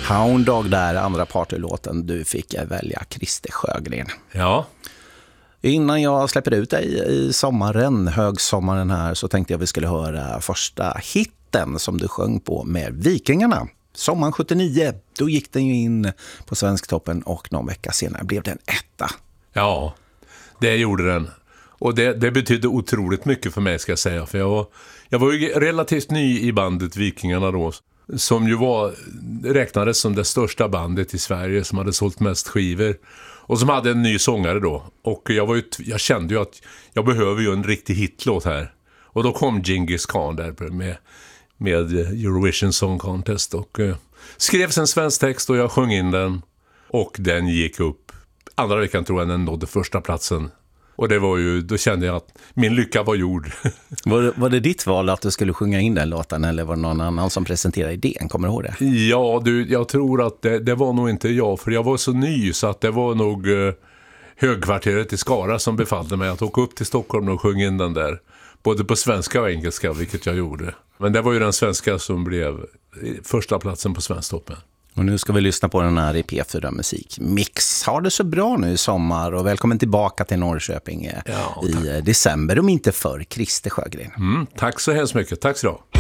Hound Dog där, andra partylåten. Du fick välja Christer Sjögren. Ja. Innan jag släpper ut dig i sommaren, högsommaren här, så tänkte jag vi skulle höra första hitten som du sjöng på med Vikingarna. Sommaren 79, då gick den ju in på Svensktoppen och någon vecka senare blev den etta. Ja, det gjorde den. Och det betydde otroligt mycket för mig, ska jag säga. För jag var ju relativt ny i bandet Vikingarna då, som ju räknades som det största bandet i Sverige, som hade sålt mest skivor. Och som hade en ny sångare då. Och jag kände ju att jag behöver ju en riktig hitlåt här. Och då kom Genghis Khan där med Eurovision Song Contest. Och skrevs en svensk text och jag sjöng in den. Och den gick upp. Andra veckan tror jag den nådde första platsen. Och det var ju, då kände jag att min lycka var gjord. Var det ditt val att du skulle sjunga in den låten, eller var det någon annan som presenterade idén? Kommer du ihåg det? Ja, jag tror att det var nog inte jag, för jag var så ny så att det var nog högkvarteret i Skara som befallde mig att åka upp till Stockholm och sjunga in den där. Både på svenska och engelska, vilket jag gjorde. Men det var ju den svenska som blev första platsen på Svensktoppen. Och nu ska vi lyssna på den här i P4 Musik Mix. Ha det så bra nu i sommar och välkommen tillbaka till Norrköping i december, om inte förr, Christer Sjögren. Tack så hemskt mycket. Tack så du ha.